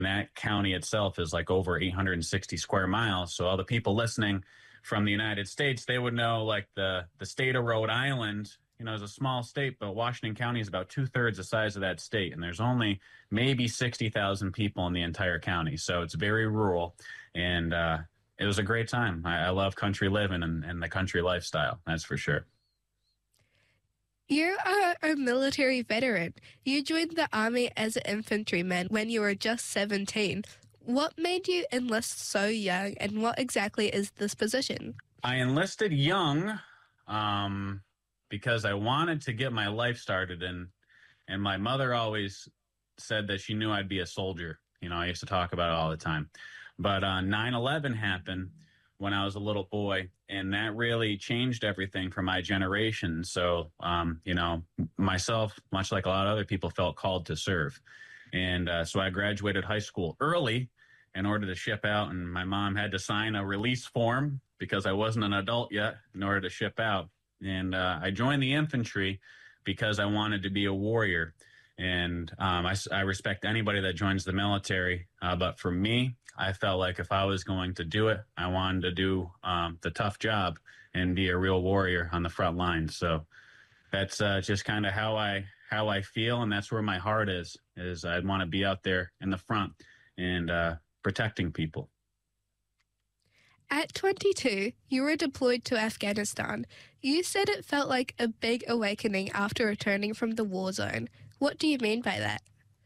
that county itself is like over 860 square miles. So all the people listening from the United States, they would know like the state of Rhode Island, is a small state, but Washington County is about two-thirds the size of that state. And there's only maybe 60,000 people in the entire county. So it's very rural. And it was a great time. I love country living and the country lifestyle. That's for sure. You are a military veteran. You joined the Army as an infantryman when you were just 17. What made you enlist so young, and what exactly is this position? I enlisted young because I wanted to get my life started, and my mother always said that she knew I'd be a soldier. I used to talk about it all the time. But 9/11 happened when I was a little boy, and that really changed everything for my generation. So, myself, much like a lot of other people, felt called to serve. And so I graduated high school early in order to ship out, and my mom had to sign a release form because I wasn't an adult yet in order to ship out. And I joined the infantry because I wanted to be a warrior. And I respect anybody that joins the military. But for me, I felt like if I was going to do it, I wanted to do the tough job and be a real warrior on the front line. So that's just kind of how I feel, and that's where my heart is I'd want to be out there in the front and protecting people. At 22, you were deployed to Afghanistan. You said it felt like a big awakening after returning from the war zone. What do you mean by that?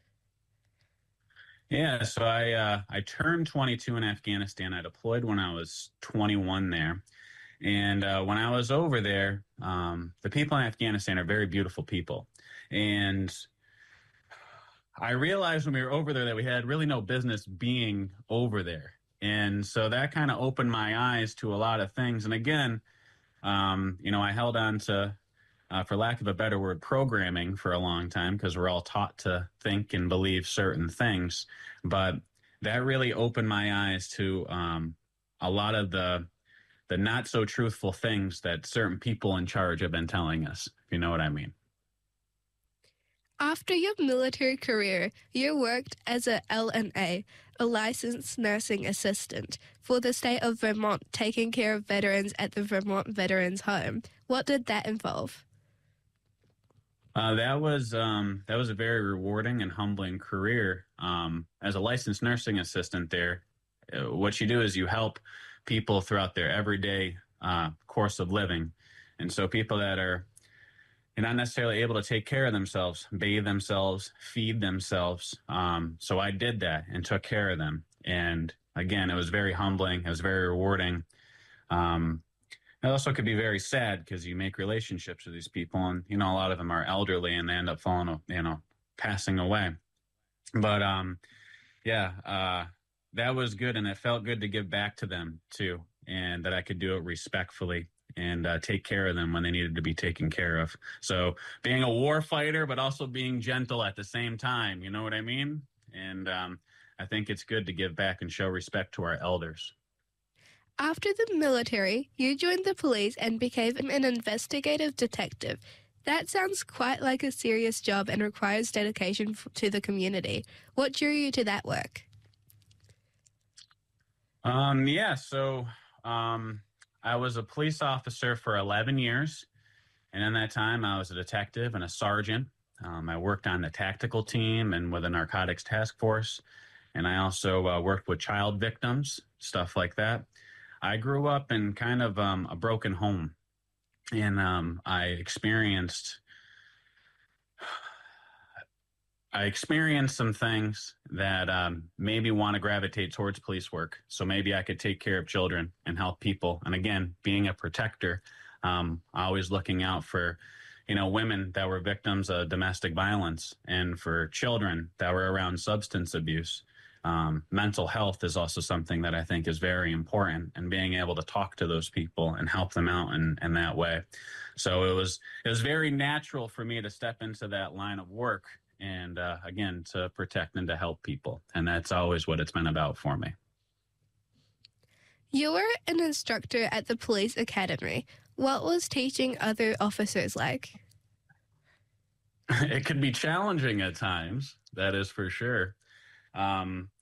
Yeah, so I turned 22 in Afghanistan. I deployed when I was 21 there. And when I was over there, the people in Afghanistan are very beautiful people. And I realized when we were over there that we had really no business being over there. And so that kind of opened my eyes to a lot of things. And again, I held on to, for lack of a better word, programming for a long time because we're all taught to think and believe certain things. But that really opened my eyes to a lot of the not so truthful things that certain people in charge have been telling us, if you know what I mean. After your military career, you worked as a LNA, a licensed nursing assistant, for the state of Vermont, taking care of veterans at the Vermont Veterans Home. What did that involve? That was a very rewarding and humbling career. As a licensed nursing assistant there, what you do is you help people throughout their everyday course of living. And so people that are not necessarily able to take care of themselves, bathe themselves, feed themselves. So I did that and took care of them. And again, it was very humbling. It was very rewarding. It also could be very sad because you make relationships with these people, and a lot of them are elderly and they end up passing away. But that was good, and it felt good to give back to them too, and that I could do it respectfully and take care of them when they needed to be taken care of. So being a war fighter, but also being gentle at the same time, you know what I mean? And I think it's good to give back and show respect to our elders. After the military, you joined the police and became an investigative detective. That sounds quite like a serious job and requires dedication to the community. What drew you to that work? I was a police officer for 11 years, and in that time I was a detective and a sergeant. I worked on the tactical team and with a narcotics task force, and I also worked with child victims, stuff like that. I grew up in kind of a broken home, and I experienced some things that made me want to gravitate towards police work. So maybe I could take care of children and help people. And again, being a protector, always looking out for, women that were victims of domestic violence and for children that were around substance abuse. Mental health is also something that I think is very important, and being able to talk to those people and help them out in that way. So it was very natural for me to step into that line of work. And again, to protect and to help people. And that's always what it's been about for me. You were an instructor at the police academy. What was teaching other officers like? It could be challenging at times, that is for sure.